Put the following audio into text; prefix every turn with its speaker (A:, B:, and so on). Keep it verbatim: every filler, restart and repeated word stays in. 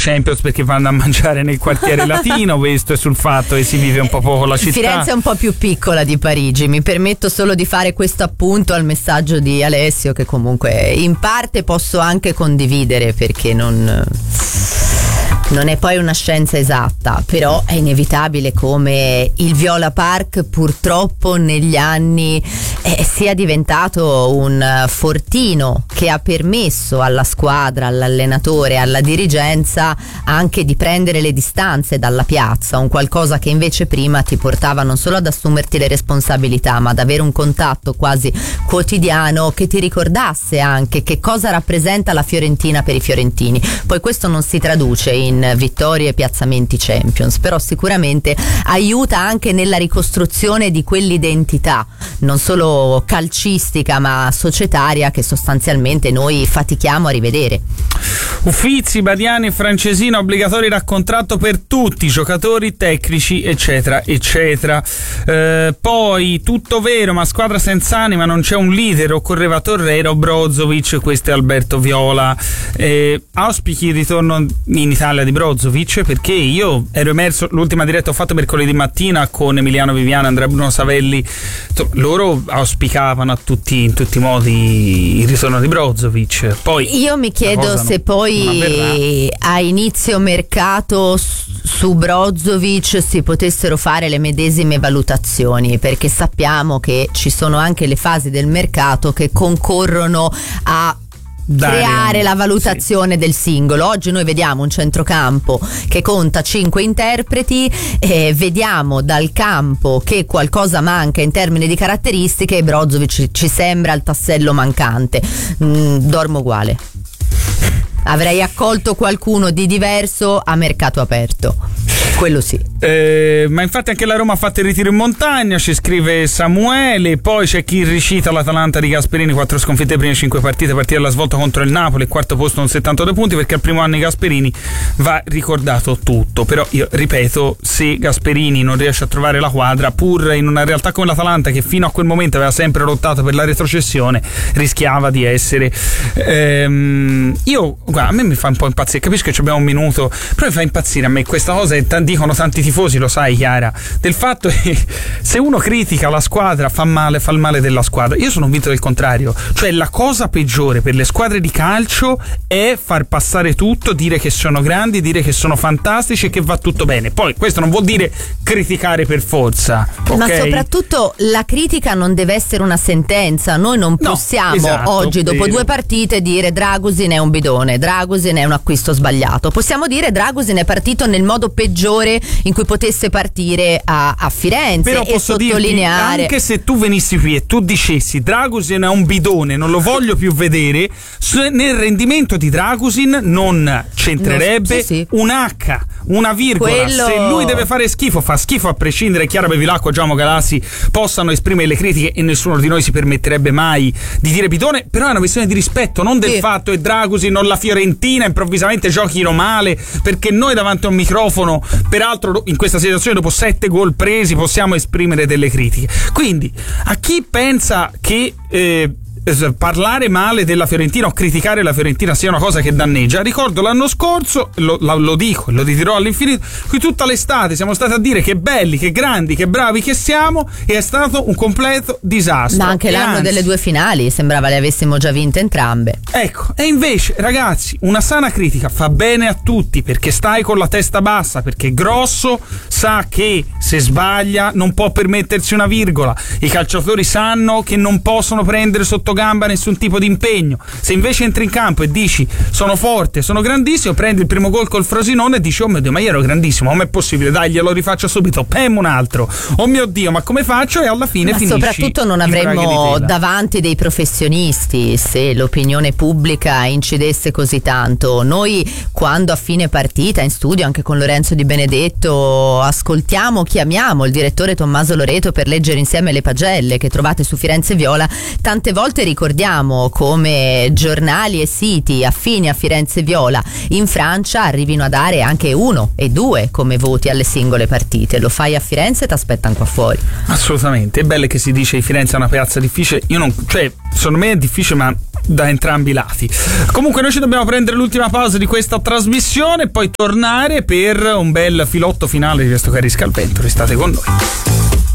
A: Champions perché vanno a mangiare nel quartiere latino, questo è sul fatto che si vive un po' poco la città.
B: Firenze è un po' più piccola di Parigi, mi permetto solo di fare questo appunto al messaggio di Alessio, che comunque in parte posso anche condividere, perché non... non è poi una scienza esatta, però è inevitabile come il Viola Park purtroppo negli anni eh, sia diventato un fortino che ha permesso alla squadra, all'allenatore, alla dirigenza anche di prendere le distanze dalla piazza, un qualcosa che invece prima ti portava non solo ad assumerti le responsabilità, ma ad avere un contatto quasi quotidiano che ti ricordasse anche che cosa rappresenta la Fiorentina per i fiorentini. Poi questo non si traduce in vittorie e piazzamenti Champions, però sicuramente aiuta anche nella ricostruzione di quell'identità non solo calcistica ma societaria che sostanzialmente noi fatichiamo a rivedere.
A: Uffizi, Badiani e Francesino obbligatori da contratto per tutti, giocatori, tecnici eccetera eccetera. Eh, poi tutto vero, ma squadra senza anima, non c'è un leader, occorreva Torreira o Brozovic. Questo è Alberto Viola. Eh, auspichi il ritorno in Italia di Brozovic, perché io ero emerso, l'ultima diretta ho fatto mercoledì mattina con Emiliano Viviano e Andrea Bruno Savelli, loro auspicavano a tutti, in tutti i modi il ritorno di Brozovic. Poi
B: io mi chiedo se poi a inizio mercato su Brozovic si potessero fare le medesime valutazioni, perché sappiamo che ci sono anche le fasi del mercato che concorrono a Dare, creare la valutazione sì. del singolo. Oggi noi vediamo un centrocampo che conta cinque interpreti, e vediamo dal campo che qualcosa manca in termini di caratteristiche e Brozovic ci sembra il tassello mancante. Mm, dormo uguale. Avrei accolto qualcuno di diverso a mercato aperto, quello sì.
A: Eh, ma infatti anche la Roma ha fatto il ritiro in montagna, ci scrive Samuele. Poi c'è chi ricita l'Atalanta di Gasperini, quattro sconfitte le prime cinque partite, partita alla svolta contro il Napoli, il quarto posto con settantadue punti, perché al primo anno di Gasperini va ricordato tutto. Però io ripeto, se Gasperini non riesce a trovare la quadra, pur in una realtà come l'Atalanta che fino a quel momento aveva sempre lottato per la retrocessione, rischiava di essere ehm, io guarda, a me mi fa un po' impazzire, capisco che abbiamo un minuto, però mi fa impazzire a me questa cosa, e t- dicono tanti tifosi, lo sai Chiara, del fatto che se uno critica la squadra fa male, fa il male della squadra. Io sono convinto del contrario, cioè la cosa peggiore per le squadre di calcio è far passare tutto, dire che sono grandi, dire che sono fantastici e che va tutto bene. Poi questo non vuol dire criticare per forza, okay?
B: Ma soprattutto la critica non deve essere una sentenza. Noi non possiamo no, esatto, oggi dopo vero. due partite dire Dragusin è un bidone, Dragusin è un acquisto sbagliato. Possiamo dire Dragusin è partito nel modo peggiore in cui potesse partire a, a Firenze.
A: Però
B: e
A: posso
B: sottolineare
A: dirti, anche se tu venissi qui e tu dicessi Dragusin è un bidone, non lo voglio più vedere, nel rendimento di Dragusin non c'entrerebbe no, sì, sì. un H, una virgola. Quello... se lui deve fare schifo, fa schifo a prescindere. Chiara Bevilacqua, Giacomo Galassi possano esprimere le critiche e nessuno di noi si permetterebbe mai di dire bidone, però è una questione di rispetto, non del sì. fatto che Dragusin non la Fiorentina improvvisamente giochino male, perché noi davanti a un microfono, peraltro in questa situazione dopo sette gol presi, possiamo esprimere delle critiche. Quindi a chi pensa che eh, parlare male della Fiorentina o criticare la Fiorentina sia una cosa che danneggia, ricordo l'anno scorso, lo, lo dico e lo ridirò all'infinito, qui tutta l'estate siamo stati a dire che belli, che grandi, che bravi che siamo, e è stato un completo disastro.
B: Ma anche
A: e
B: l'anno
A: anzi,
B: delle due finali sembrava le avessimo già vinte entrambe.
A: Ecco, e invece ragazzi, una sana critica fa bene a tutti, perché stai con la testa bassa, perché Grosso sa che se sbaglia non può permettersi una virgola, i calciatori sanno che non possono prendere sotto gamba nessun tipo di impegno. Se invece entri in campo e dici sono forte, sono grandissimo, prendi il primo gol col Frosinone e dici oh mio Dio, ma io ero grandissimo, come è possibile, dai glielo rifaccio subito, pem un altro, oh mio Dio, ma come faccio? E alla fine
B: ma
A: finisci.
B: Soprattutto non avremmo davanti dei professionisti se l'opinione pubblica incidesse così tanto. Noi quando a fine partita in studio anche con Lorenzo Di Benedetto ascoltiamo, chiamiamo il direttore Tommaso Loreto per leggere insieme le pagelle che trovate su Firenze Viola, tante volte ricordiamo come giornali e siti affini a Firenze Viola in Francia arrivino a dare anche uno e due come voti alle singole partite. Lo fai a Firenze e ti aspettano qua fuori.
A: Assolutamente, è bello che si dice che Firenze è una piazza difficile. Io non, cioè, secondo me è difficile, ma da entrambi i lati. Comunque noi ci dobbiamo prendere l'ultima pausa di questa trasmissione e poi tornare per un bel filotto finale di questo Carisca al Vento. Restate con noi.